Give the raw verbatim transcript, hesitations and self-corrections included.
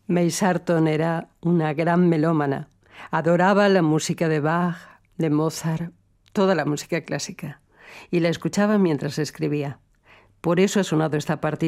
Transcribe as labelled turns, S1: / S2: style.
S1: May Sarton era una gran melómana. Adoraba la música de Bach, de Mozart, toda la música clásica. Y la escuchaba mientras escribía. Por eso ha sonado esta partitura